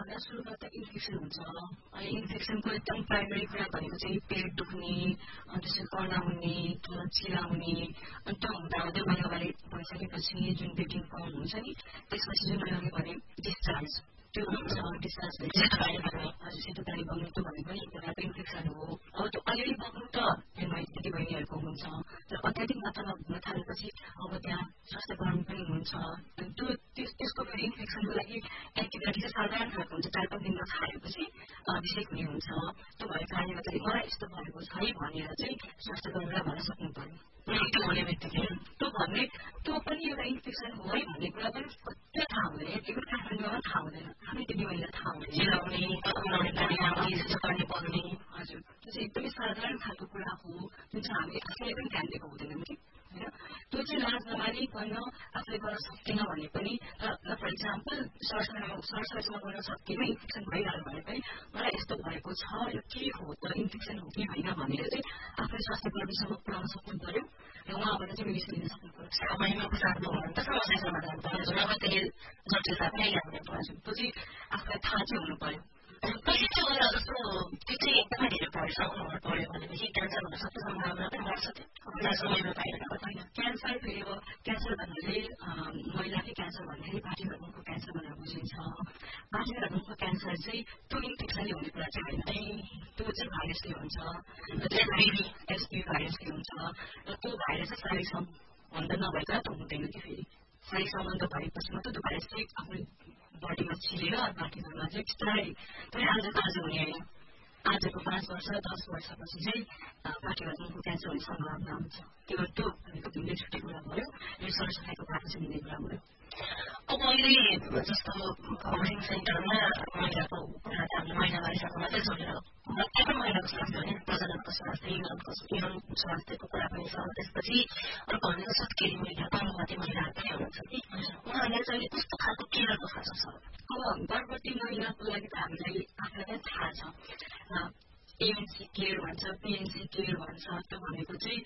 भन्दा सुरुमा त इन्फेक्सन हुन्छ अनि इन्फेक्सनको एकदम प्राइमेरी कुरा भनेको चाहिँ पेट दुख्ने त्यसै कर्नाउने चिला हुने अनि त्यो हुँदा हुँदै महिनावारी भइसकेपछि जुन ब्लिडिङ फर्म हुन्छ नि त्यसपछि जुन मैले भने डिस्चार्ज त्यो हुन्छ डिस्चार्ज हजुर सेतो बारी बग्नु त्यो भनेको एक प्रकारको इन्फेक्सन हो अब त्यो अलिअलि बग्नु त दिदी बहिनीहरूको हुन्छ तर अत्याधिक मात्रामा हुन थालेपछि अब त्यहाँ स्वास्थ्यकर्मी पनि हुन्छ अनि त्यसको फेरि इन्फेक्सनको लागि एन्टिबायोटिक चाहिँ साधारण खालको हुन्छ 4-5 दिनमा खाएपछि अभिषेक हुने हुन्छ त्यो भएको कारणले गर्दाखेरि मलाई यस्तो भएको छ है भनेर चाहिँ स्वास्थ्यकर्मीलाई भन्न सक्नु पर्यो त्यो हुने बित्तिकै त्यो पनि एउटा इन्फेक्सन हो है भन्ने कुरा पनि कति थाहा हुँदैन यतिको काठमाडौँमा थाहा हुँदैन हामी दिदीबहिनीलाई थाहा हुँदैन पर्ने हजुर त्यो चाहिँ एकदमै साधारण खालको कुरा हो जुन चाहिँ हामीले आफैले पनि ध्यान दिएको हुँदैनौँ कि होइन त्यो चाहिँ लाज नमानिकन आफूले गर्न सक्दैन भने पनि फर इक्जाम्पल सरसरीमा गर्न सक्दिनँ इन्फेक्सन भइरह्यो भने पनि मलाई यस्तो भएको छ यो के हो त इन्फेक्सन हो कि होइन भनेर चाहिँ आफूले स्वास्थ्य कर्मीसँग पुऱ्याउन सक्नु पर्यो र उहाँबाट चाहिँ मेडिसिन लिन सक्नु पर्यो समयमा उपचार भयो भने त समस्या समाधान भयो नभए त्यसले जटिलता पनि आइहाल्ने हजुर त्यो चाहिँ आफूलाई थाहा चाहिँ हुनु पर्यो पछि चाहिँ होला जस्तो त्यो चाहिँ एकदमै धेरै भइसक्नु पर्यो भनेपछि क्यान्सर हुन सक्ने सम्भावना पनि बढ्छ त्यो समयमा पाइरहेको होइन क्यान्सर फेरि अब क्यान्सर भन्नाले महिलाकै क्यान्सर भन्दाखेरि पाठ्यक्रमको क्यान्सर भनेर बुझिन्छ पाठ्यक्रमको क्यान्सर चाहिँ त्यो इन्फेक्सनले हुने कुरा चाहिँ होइन त्यो चाहिँ भाइरसले हुन्छ एचपी भाइरसले हुन्छ र त्यो भाइरस चाहिँ शारीरिक सम्बन्ध नभएका त हुँदैन कि फेरि शारीरिक सम्बन्ध भएपछि मात्र त्यो भाइरस चाहिँ आफ्नो बडीमा छिरेर पाठ्यक्रममा चाहिँ बिस्तारै पनि आजको आज हुने होइन आजको 5 वर्ष 10 वर्षपछि चाहिँ पाठ्यक्रमको क्यान्सर हुने सम्भावना हुन्छ त्यो भनेको भिन्दै छुट्टै कुरा भयो यो सरसफाइको बाटो चाहिँ भिन्दै कुरा भयो अब अहिले जस्तो हाउसिङ सेन्टरमा महिलाको महिनावारीसँग मात्रै जोडेर प्रत्येक महिलाको स्वास्थ्य होइन प्रजनको स्वास्थ्य यौन स्वास्थ्यको कुरा पनि छ त्यसपछि अर्को भनेको सुत्केरी महिला गर्भवती महिलाहरू पनि हुनुहुन्छ कि उहाँहरूले चाहिँ कस्तो खालको केयरको खाँचो छ अब गर्भवती महिलाको लागि त हामीलाई आफूलाई पनि थाहा छ एएनसी केयर भन्छ पिएनसी केयर भन्छ त्यो भनेको चाहिँ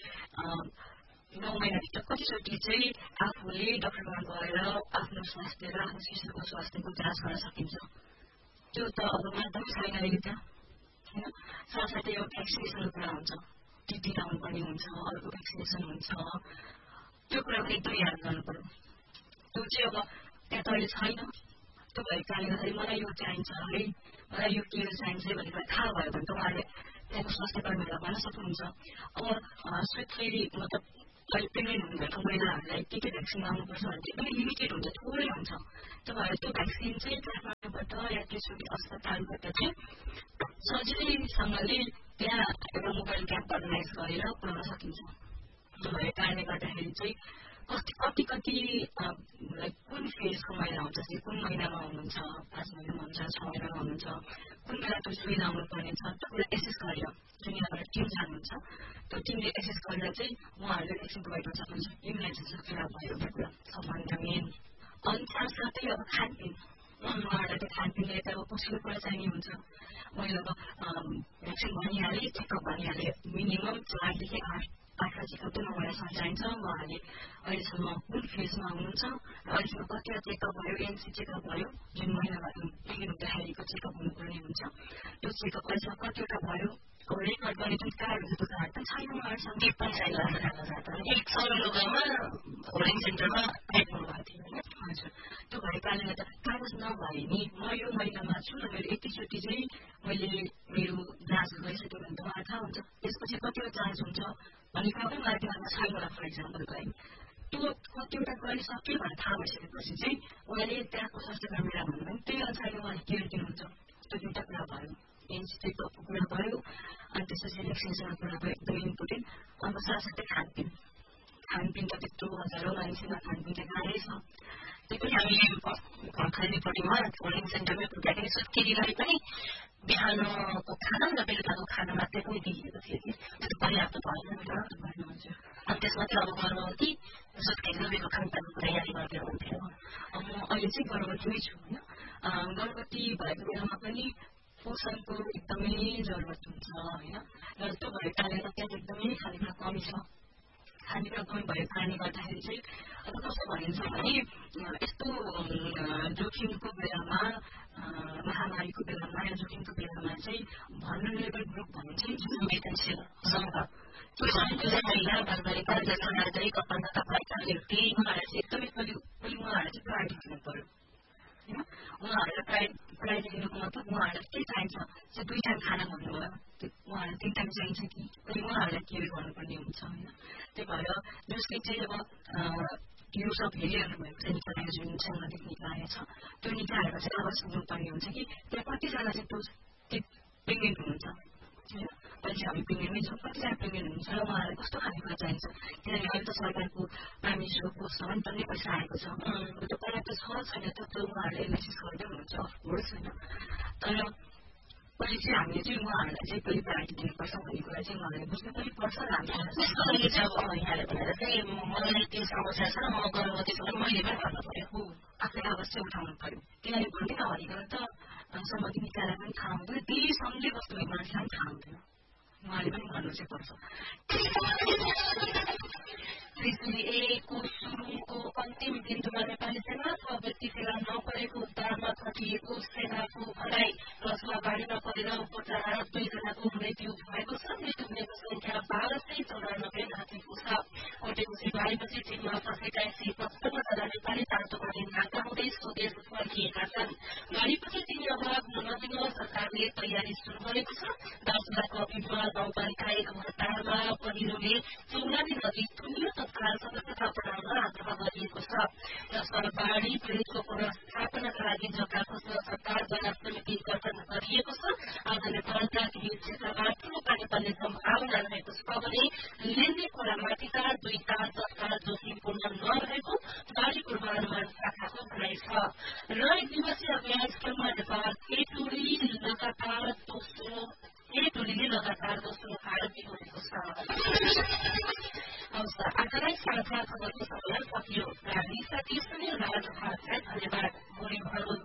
9 महिनाभित्र कतिचोटि चाहिँ आफूले डाक्टरमा गएर आफ्नो स्वास्थ्य र आफ्नो शिशुको स्वास्थ्यको जाँच गर्न सकिन्छ त्यो त अब माध्यम छैन अहिले त होइन साथसाथै यो भ्याक्सिनेसनको कुरा हुन्छ टिटी लाउनुपर्ने हुन्छ अर्को भ्याक्सिनेसन हुन्छ त्यो कुरा पनि एकदमै याद गर्नु पर्यो त्यो चाहिँ अब त्यहाँ त अहिले छैन त्यो भएको कारणले गर्दाखेरि मलाई यो चाहिन्छ है मलाई यो केयर चाहिन्छ भन्ने थाहा भयो भने त उहाँहरूले त्यहाँको स्वास्थ्य कर्मीहरूलाई भन्न सक्नुहुन्छ अब सुत्केरी मतलब अहिले प्रेग्नेन्ट हुनुभएको महिलाहरूलाई के भ्याक्सिन लाउनुपर्छ भने चाहिँ एकदमै लिमिटेड हुन्छ थोरै हुन्छ त्यो भएर त्यो भ्याक्सिन चाहिँ काठमाडौँबाट या त्रिचुली अस्पतालबाट चाहिँ सजिलैसँगले त्यहाँ एउटा मोबाइल क्याम्प अर्गनाइज गरेर पुऱ्याउन सकिन्छ त्यो भएको कारणले गर्दाखेरि चाहिँ कति कुन फेजको महिला हुन्छ जस्तै कुन महिनामा हुनुहुन्छ 5 महिनामा हुन्छ 6 महिनामा हुनुहुन्छ कुन बेला त्यो सुई लाउनु पर्ने छ त्यो कुरा एसेस गरेर जुन यहाँबाट टिम जानुहुन्छ त्यो टिमले एसेस गरेर चाहिँ उहाँहरूले भ्याक्सिन प्रोभाइड गर्न सक्नुहुन्छ इम्युनाइजेसनको कुरा भयो एउटा कुरा सबभन्दा मेन अनि साथसाथै अब खानपिन उहाँहरूलाई त्यो खानपिनले त अब पछिल्लो कुरा चाहिने हुन्छ मैले अब भ्याक्सिन भनिहालेँ चेकअप भनिहालेँ मिनिमम 4 देखि 8 चेकअप चाहिँ 9 महिनासम्म चाहिन्छ उहाँहरूले अहिलेसम्म कुन फेजमा हुनुहुन्छ र अहिलेसम्म कतिवटा चेकअप भयो एनसी चेकअप भयो जुन महिनामा प्रेग्नेन्ट हुँदाखेरिको चेकअप हुनुपर्ने हुन्छ त्यो चेकअप अहिलेसम्म कतिवटा भयो अब रेकर्ड गर्ने जुन कार्ड हुन्छ त्यो कार्ड पनि छैन उहाँहरूसँग केही पनि छैन एक सजिलोमा होलिङ सेन्टरमा आइपुग्नु भएको थियो हजुर त्यो भएको कारणले गर्दा कागज नभए नि म यो महिनामा छु र मेरो यतिचोटि चाहिँ मैले मेरो जाँच गरिसक्यो भने त उहाँलाई थाहा हुन्छ त्यसपछि कतिवटा जाँच हुन्छ भन्ने कुरा पनि उहाँले दिमागमा छैन होला फर इक्जाम्पलको लागि त्यो कतिवटा गरिसक्यो भनेर थाहा भइसकेपछि चाहिँ उहाँले त्यहाँको स्वास्थ्य कर्मीलाई भन्नु भने त्यही अनुसारले उहाँले केयर दिनुहुन्छ त्यो दुईवटा कुरा भयो एनसी चेकअपको कुरा भयो अनि त्यसपछि भ्याक्सिनेसनको कुरा भयो एकदमै इम्पोर्टेन्ट अन्त साथसाथै खानपिन त त्यत्रो हजारौँ मानिसमा खानपिन त गाह्रै छ त्यही पनि हामीले खैरीपट्टिमा होलिङ सेन्टरमै पुग्दाखेरि सुत्केरीलाई पनि बिहानको खाना र बेलुकाको खाना मात्रै पनि दिइएको थियो कि त्यो पर्याप्त भएन अनि त्यसमा चाहिँ अब गर्भवती सुत्केरी र बेलुका खानपानको कुरा याद गर्दै हुनुहुन्थ्यो अब म अहिले चाहिँ गर्भवतीमै छु होइन गर्भवती भएको बेलामा पनि पोषणको एकदमै जरुरत हुन्छ होइन र त्यो भएको कारणले गर्दा त्यहाँ एकदमै खानेकुरा कमी छ खानेकुरा कमी भएको कारणले गर्दाखेरि चाहिँ अब कस्तो भनिन्छ भने यस्तो जोखिमको बेलामा महामारी महामारीको बेलामा या जोखिमको बेलामा चाहिँ भनरेबल ग्रुप भन्ने चाहिँ संवेदनशील समूह नागरिक अपङ्गता भएका व्यक्ति उहाँहरूलाई चाहिँ एकदमै पहिले उहाँहरूलाई चाहिँ प्रायोरिटी दिनु पर्यो होइन उहाँहरूलाई प्रायोरिटी दिनुको मतलब उहाँहरूलाई के चाहिन्छ चाहिँ 2 टाइम खाना भन्नुभयो उहाँहरूलाई 3 टाइम चाहिन्छ कि पहिले उहाँहरूलाई केयर गर्नुपर्ने हुन्छ होइन त्यही भएर जसले चाहिँ अब यो सब हेरिरहनु भएको छ निकायको जुन साङ्गठिक निकाय छ त्यो निकायहरूलाई चाहिँ आवाज पुग्नुपर्ने हुन्छ कि त्यहाँ कतिजना चाहिँ प्रेग्नेन्ट हुनुहुन्छ होइन अहिले चाहिँ हामी प्रेग्नेन्टमै छौँ कतिजना प्रेग्नेन्ट हुनुहुन्छ र उहाँहरूलाई कस्तो खानेकुरा चाहिन्छ किनभने अहिले त सरकारको प्राइम मिनिस्टरको पोस्टमा पनि डल्लै पैसा आएको छ त्यो पर्याप्त छ छैन त त्यो उहाँहरूले एनालाइसिस गर्दै हुनुहुन्छ अफकोर्स होइन तर पछि चाहिँ हामीले चाहिँ उहाँहरूलाई चाहिँ पहिले प्रायोरिटी दिनुपर्छ भन्ने कुरा चाहिँ उहाँहरूले बुझ्नु पनि पर्छ र हामीले चाहिँ अब यहाँले भनेर चाहिँ मलाई त्यो समस्या छ म गर्भवती छु मैले पनि भन्नु पर्यो आफै आवाज चाहिँ उठाउनु पर्यो किनभने भन्दै नभनिकन त सम्बन्धित निकायलाई पनि थाहा हुँदैन त्यही सँगै बस्नु भएको मान्छेलाई पनि थाहा हुँदैन उहाँले पनि भन्नु चाहिँ पर्छ को सुरुङको अन्तिम बिन्दुमा नेपाली सेना व्यक्ति फेला नपरेको उद्धारमा खटिएको सेनाको भनाई रसमा बाढीमा परेर उपचार 2 जनाको मृत्यु भएको छ मृत्यु हुनेको संख्या 1294 नागेको छ कोटेकोसी बाढीपछि चीनमा फँसेका 155 जना नेपाली तातोबारी नाका हुँदै स्वदेश फर्किएका छन् बाढीपछि तिनी अभाव नदिन सरकारले तयारी शुरू गरेको छ दार्चुला कपिलमा गाउँपालिका 1 महतारमा पहिरोले चौलानी नदी थुनियो तत्काल सतर्कता अपनाउन आग्रह गरिएको छ जसमा बाढी पीड़ितको पुनर्स्थापनाका लागि जग्गाको सरकारद्वारा समिति गठन गरिएको छ आज नेपालका केही क्षेत्रमा ठूलो पानी पर्ने सम्भावना रहेको छ भने लेन्ने खोलामाथिका 2 तार जस्ता जोखिमपूर्ण नरहेको बाढी पूर्वानुमान शाखाको भनाइ छ र 1 दिवसीय अभ्यासक्रममा नेपाल ए टोलीले लगातार दोस्रो हार बिहोरेको छ आजलाई साझा खबरको समय सकियो प्राविधिक साथी सुनिल राज धन्यवाद भोलि